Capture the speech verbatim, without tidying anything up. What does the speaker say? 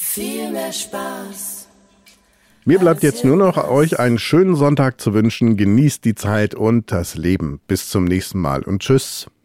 viel mehr Spaß. Mir bleibt jetzt nur noch, euch einen schönen Sonntag zu wünschen. Genießt die Zeit und das Leben. Bis zum nächsten Mal und tschüss.